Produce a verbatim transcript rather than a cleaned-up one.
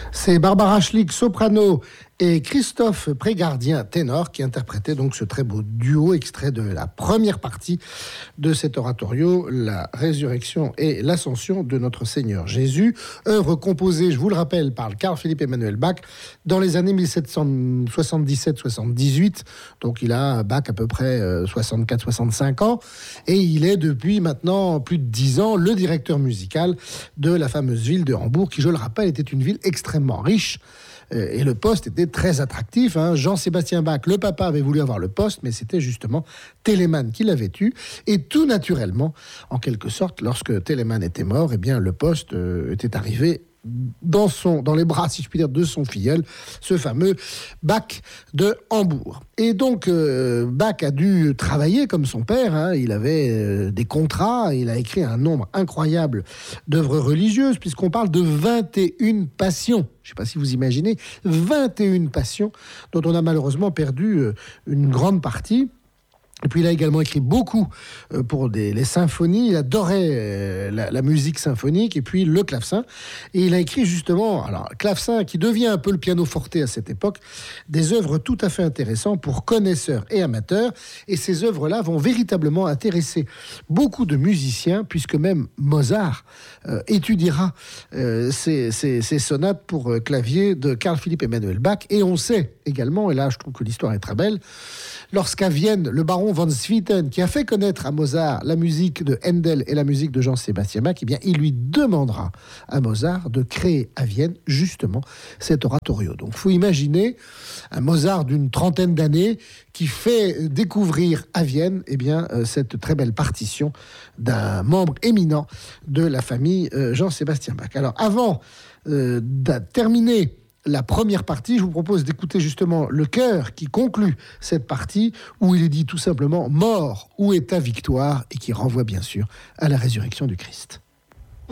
C'est Barbara Schlick, soprano, et Christophe Prégardien, ténor, qui interprétaient donc ce très beau duo extrait de la première partie de cet oratorio, la résurrection et l'ascension de notre Seigneur Jésus, œuvre composée, je vous le rappelle, par Carl Philipp Emanuel Bach dans les années dix-sept cent soixante-dix-sept soixante-dix-huit, donc il a Bach à peu près soixante-quatre soixante-cinq ans, et il est depuis maintenant plus de dix ans le directeur musical de la fameuse ville de Hambourg, qui, je le rappelle, était une ville extrêmement riche. Et le poste était très attractif. Hein. Jean-Sébastien Bach, le papa, avait voulu avoir le poste, mais c'était justement Telemann qui l'avait eu. Et tout naturellement, en quelque sorte, lorsque Telemann était mort, eh bien, le poste euh, était arrivé dans, son, dans les bras, si je puis dire, de son filleul, ce fameux Bach de Hambourg. Et donc, euh, Bach a dû travailler comme son père. Hein. Il avait euh, des contrats, il a écrit un nombre incroyable d'œuvres religieuses, puisqu'on parle de vingt et une passions. Je ne sais pas si vous imaginez, vingt et une passions dont on a malheureusement perdu euh, une grande partie. Et puis il a également écrit beaucoup euh, pour des, les symphonies. Il adorait euh, la, la musique symphonique et puis le clavecin. Et il a écrit justement, alors clavecin qui devient un peu le pianoforte à cette époque, des œuvres tout à fait intéressantes pour connaisseurs et amateurs. Et ces œuvres-là vont véritablement intéresser beaucoup de musiciens, puisque même Mozart euh, étudiera euh, ces, ces, ces sonates pour euh, clavier de Carl Philipp Emanuel Bach. Et on sait également, et là je trouve que l'histoire est très belle, lorsqu'à Vienne, le baron von Swieten, qui a fait connaître à Mozart la musique de Handel et la musique de Jean-Sébastien Bach, eh bien, il lui demandera à Mozart de créer à Vienne, justement, cet oratorio. Donc, il faut imaginer un Mozart d'une trentaine d'années qui fait découvrir à Vienne eh bien, euh, cette très belle partition d'un membre éminent de la famille euh, Jean-Sébastien Bach. Alors, avant euh, de terminer la première partie, je vous propose d'écouter justement le chœur qui conclut cette partie, où il est dit tout simplement « Mort, où est ta victoire ?» et qui renvoie bien sûr à la résurrection du Christ.